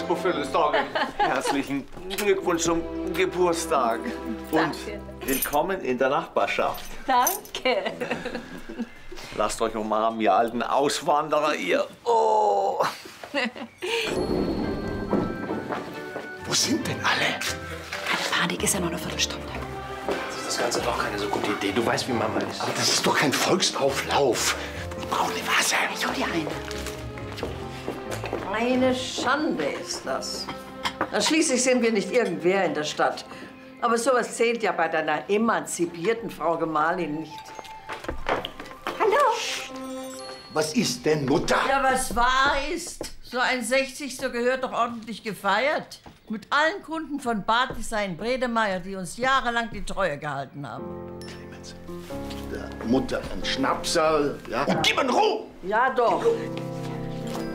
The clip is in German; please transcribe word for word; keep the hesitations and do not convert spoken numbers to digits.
frohes Geburtstag. Herzlichen Glückwunsch zum Geburtstag. Und Danke. willkommen in der Nachbarschaft. Danke. Lasst euch umarmen, ihr alten Auswanderer, ihr. Oh. Wo sind denn alle? Keine Panik, ist ja noch eine Viertelstunde. Das Ganze doch keine so gute Idee. Du weißt, wie Mama ist. Aber das ist doch kein Volksauflauf. Ich brauche eine Wasser. Ich hol dir eine. Eine Schande ist das. Na, schließlich sind wir nicht irgendwer in der Stadt. Aber sowas zählt ja bei deiner emanzipierten Frau Gemahlin nicht. Hallo. Was ist denn, Mutter? Ja, was wahr ist. So ein Sechzigster gehört doch ordentlich gefeiert. Mit allen Kunden von Bad Design Bredemeier, die uns jahrelang die Treue gehalten haben. Der Mutter ein Schnapsal, ja? Und gib mir Ruhe! Ja, doch.